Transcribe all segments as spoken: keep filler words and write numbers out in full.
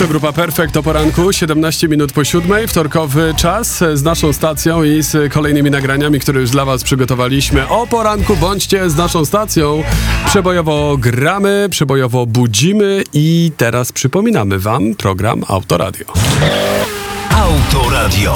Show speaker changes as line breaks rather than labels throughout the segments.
To grupa Perfekt o poranku, siedemnaście minut po siódmej, wtorkowy czas z naszą stacją i z kolejnymi nagraniami, które już dla was przygotowaliśmy. O poranku bądźcie z naszą stacją. Przebojowo gramy, przebojowo budzimy i teraz przypominamy wam program Autoradio.
Autoradio.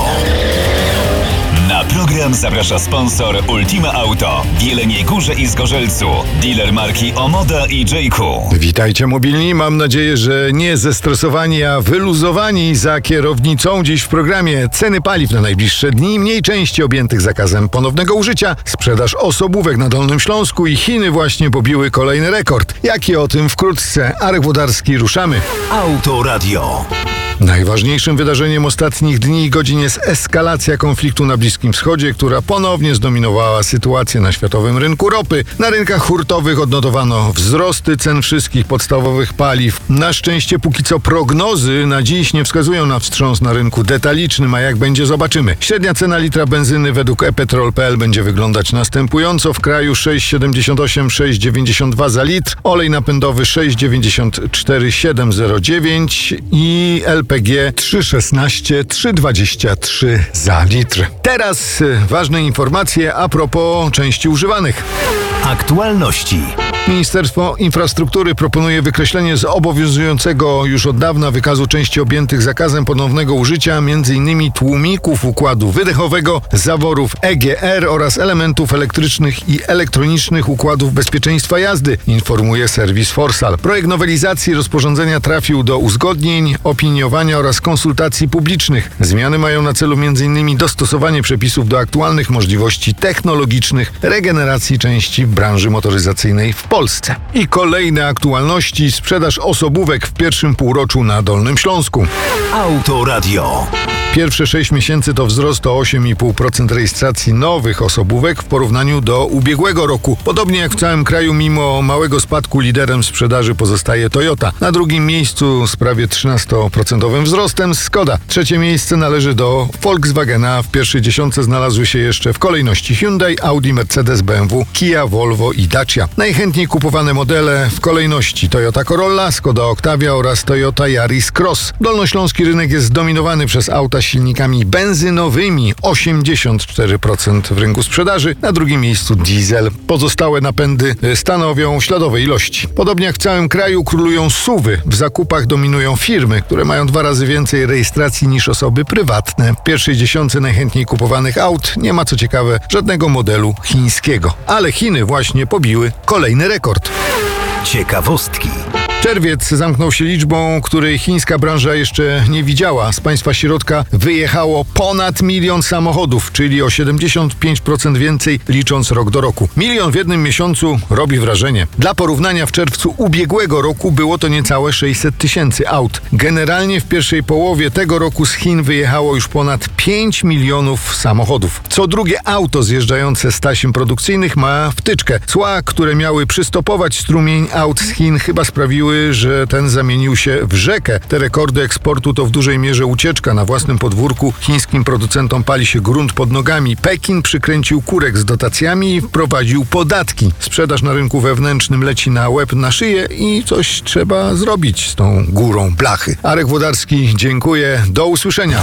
Na program zaprasza sponsor Ultima Auto w Jeleniej Górze i Zgorzelcu. Dealer marki Omoda i Jayku.
Witajcie mobilni, mam nadzieję, że nie zestresowani, a wyluzowani za kierownicą. Dziś w programie ceny paliw na najbliższe dni, mniej części objętych zakazem ponownego użycia, sprzedaż osobówek na Dolnym Śląsku i Chiny właśnie pobiły kolejny rekord. Jak i o tym wkrótce. Arek Włodarski, ruszamy.
Autoradio.
Najważniejszym wydarzeniem ostatnich dni i godzin jest eskalacja konfliktu na Bliskim Wschodzie, która ponownie zdominowała sytuację na światowym rynku ropy. Na rynkach hurtowych odnotowano wzrosty cen wszystkich podstawowych paliw. Na szczęście póki co prognozy na dziś nie wskazują na wstrząs na rynku detalicznym, a jak będzie, zobaczymy. Średnia cena litra benzyny według e petrol kropka pe el będzie wyglądać następująco. W kraju sześć siedemdziesiąt osiem, sześć dziewięćdziesiąt dwa za litr, olej napędowy sześć dziewięćdziesiąt cztery, siedem zero dziewięć i el pe gie trzy szesnaście, trzy dwadzieścia trzy za litr. Teraz y, ważne informacje a propos części używanych.
Aktualności.
Ministerstwo Infrastruktury proponuje wykreślenie z obowiązującego już od dawna wykazu części objętych zakazem ponownego użycia m.in. tłumików układu wydechowego, zaworów e ge er oraz elementów elektrycznych i elektronicznych układów bezpieczeństwa jazdy, informuje serwis Forsal. Projekt nowelizacji rozporządzenia trafił do uzgodnień, opiniowania oraz konsultacji publicznych. Zmiany mają na celu m.in. dostosowanie przepisów do aktualnych możliwości technologicznych regeneracji części branży motoryzacyjnej w Polsce. I kolejne aktualności: sprzedaż osobówek w pierwszym półroczu na Dolnym Śląsku.
Autoradio.
Pierwsze sześć miesięcy to wzrost o osiem i pół procent rejestracji nowych osobówek w porównaniu do ubiegłego roku. Podobnie jak w całym kraju, mimo małego spadku, liderem sprzedaży pozostaje Toyota. Na drugim miejscu z prawie trzynastoprocentowym wzrostem Skoda. Trzecie miejsce należy do Volkswagena. W pierwszej dziesiątce znalazły się jeszcze w kolejności Hyundai, Audi, Mercedes, be em wu, Kia, Volvo i Dacia. Najchętniej kupowane modele w kolejności Toyota Corolla, Skoda Octavia oraz Toyota Yaris Cross. Dolnośląski rynek jest zdominowany przez auta silnikami benzynowymi, osiemdziesiąt cztery procent w rynku sprzedaży. Na drugim miejscu diesel. Pozostałe napędy stanowią śladowe ilości. Podobnie jak w całym kraju królują suwy. W zakupach dominują firmy, które mają dwa razy więcej rejestracji niż osoby prywatne. W pierwszej dziesiątce najchętniej kupowanych aut nie ma, co ciekawe, żadnego modelu chińskiego. Ale Chiny właśnie pobiły kolejny rekord.
Ciekawostki.
Czerwiec zamknął się liczbą, której chińska branża jeszcze nie widziała. Z państwa środka wyjechało ponad milion samochodów, czyli o siedemdziesiąt pięć procent więcej licząc rok do roku. Milion w jednym miesiącu robi wrażenie. Dla porównania w czerwcu ubiegłego roku było to niecałe sześćset tysięcy aut. Generalnie w pierwszej połowie tego roku z Chin wyjechało już ponad pięć milionów samochodów. Co drugie auto zjeżdżające z taśm produkcyjnych ma wtyczkę. Cła, które miały przystopować strumień aut z Chin, chyba sprawiły, że ten zamienił się w rzekę. Te rekordy eksportu to w dużej mierze ucieczka. Na własnym podwórku chińskim producentom pali się grunt pod nogami. Pekin przykręcił kurek z dotacjami i wprowadził podatki. Sprzedaż na rynku wewnętrznym leci na łeb, na szyję i coś trzeba zrobić z tą górą blachy. Arek Włodarski, dziękuję. Do usłyszenia.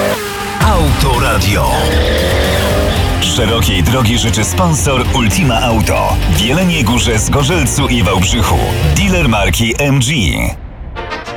Autoradio. Szerokiej drogi życzy sponsor Ultima Auto w Jeleniej Górze, Zgorzelcu i Wałbrzychu. Dealer marki em gie.